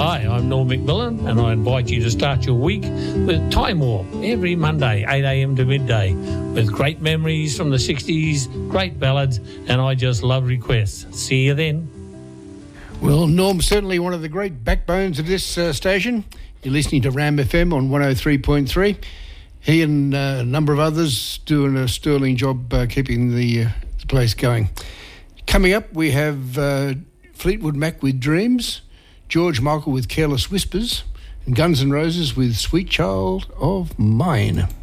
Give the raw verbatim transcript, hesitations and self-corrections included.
Hi, I'm Norm McMillan, and I invite you to start your week with Time Warp every Monday, eight a.m. to midday, with great memories from the sixties, great ballads, and I just love requests. See you then. Well, Norm's certainly one of the great backbones of this uh, station. You're listening to Ram F M on one oh three point three. He and uh, a number of others doing a sterling job uh, keeping the, uh, the place going. Coming up, we have uh, Fleetwood Mac with Dreams, George Michael with Careless Whispers, and Guns N' Roses with Sweet Child of Mine.